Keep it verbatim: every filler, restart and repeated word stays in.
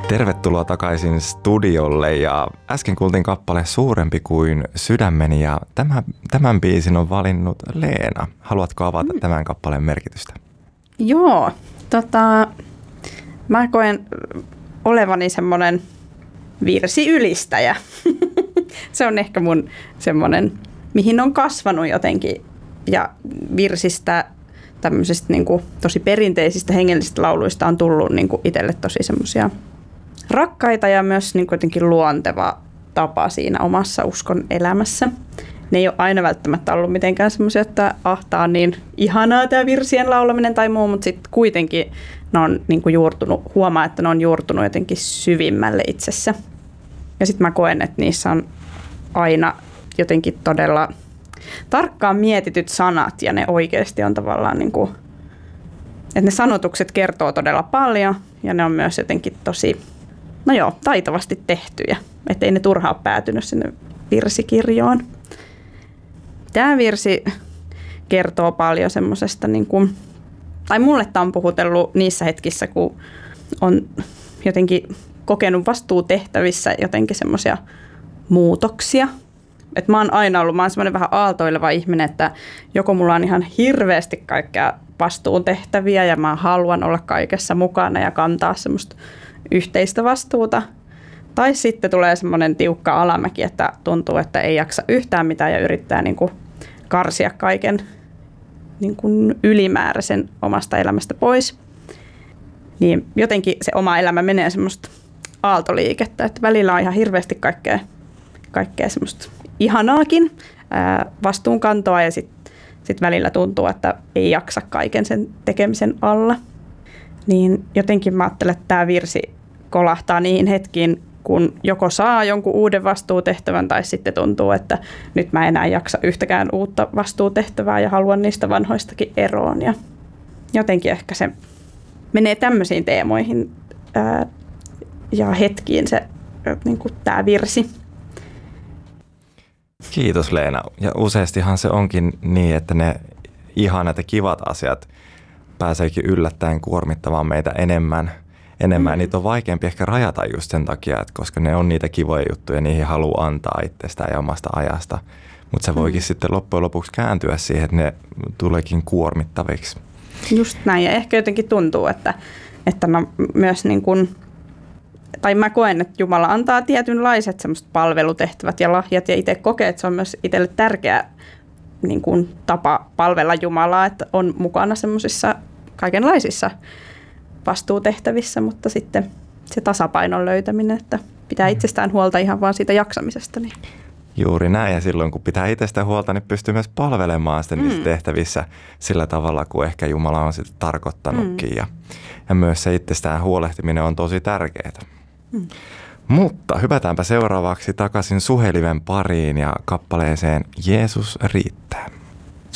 Tervetuloa takaisin studiolle ja äsken kuultiin kappale Suurempi kuin sydämeni ja tämän, tämän biisin on valinnut Leena. Haluatko avata mm. tämän kappaleen merkitystä? Joo, tota, mä koen olevani semmoinen virsiylistäjä. Se on ehkä mun semmoinen, mihin on kasvanut jotenkin ja virsistä tämmöisistä niin kuin tosi perinteisistä hengellisistä lauluista on tullut niin kuin itselle tosi semmoisia rakkaita ja myös niin kuitenkin luonteva tapa siinä omassa uskon elämässä. Ne ei ole aina välttämättä ollut mitenkään semmoisia, että ahtaa on niin ihanaa tämä virsien laulaminen tai muu, mutta sitten kuitenkin ne on niin kuin juurtunut, huomaa, että ne on juurtunut jotenkin syvimmälle itsessä. Ja sitten mä koen, että niissä on aina jotenkin todella tarkkaan mietityt sanat ja ne oikeasti on tavallaan niin kuin, että ne sanotukset kertoo todella paljon ja ne on myös jotenkin tosi, no joo, taitavasti tehtyjä, ettei ne turhaan päätynyt sinne virsikirjoon. Tämä virsi kertoo paljon semmoisesta, niin kuin, tai mulle tämä on puhutellut niissä hetkissä, kun on jotenkin kokenut vastuutehtävissä jotenkin semmoisia muutoksia. Et mä oon aina ollut, mä oon semmoinen vähän aaltoileva ihminen, että joko mulla on ihan hirveästi kaikkea vastuutehtäviä ja mä haluan olla kaikessa mukana ja kantaa semmoista yhteistä vastuuta. Tai sitten tulee semmoinen tiukka alamäki, että tuntuu, että ei jaksa yhtään mitään ja yrittää niin kuin karsia kaiken niin kuin ylimääräisen omasta elämästä pois. Niin jotenkin se oma elämä menee semmoista aaltoliikettä, että välillä on ihan hirveästi kaikkea, kaikkea semmoista ihanaakin ää, vastuunkantoa ja sitten sit välillä tuntuu, että ei jaksa kaiken sen tekemisen alla. Niin jotenkin mä ajattelen, että tämä virsi kolahtaa niihin hetkiin, kun joko saa jonkun uuden vastuutehtävän tai sitten tuntuu, että nyt mä enää jaksa yhtäkään uutta vastuutehtävää ja haluan niistä vanhoistakin eroon. Ja jotenkin ehkä se menee tämmöisiin teemoihin ää, ja hetkiin se niin kuin tämä virsi. Kiitos Leena. Ja useastihan se onkin niin, että ne ihanat ja kivat asiat pääseekin yllättäen kuormittamaan meitä enemmän. enemmän. Mm. Niitä on vaikeampi ehkä rajata just sen takia, että koska ne on niitä kivoja juttuja, niihin haluaa antaa itsestään ja omasta ajasta. Mutta se voikin mm. sitten loppujen lopuksi kääntyä siihen, että ne tuleekin kuormittaviksi. Just näin. Ja ehkä jotenkin tuntuu, että, että no myös niin kuin, tai mä koen, että Jumala antaa tietynlaiset semmoiset palvelutehtävät ja lahjat ja itse kokee, että se on myös itselle tärkeä niin kuin tapa palvella Jumalaa, että on mukana semmoisissa kaikenlaisissa vastuutehtävissä, mutta sitten se tasapainon löytäminen, että pitää itsestään huolta ihan vaan siitä jaksamisesta. Niin. Juuri näin, ja silloin kun pitää itsestään huolta, niin pystyy myös palvelemaan sitten mm. niissä tehtävissä sillä tavalla, kuin ehkä Jumala on sitten tarkoittanutkin. Mm. Ja, ja myös se itsestään huolehtiminen on tosi tärkeää. Mm. Mutta hypätäänpä seuraavaksi takaisin Suheliven pariin ja kappaleeseen Jeesus riittää.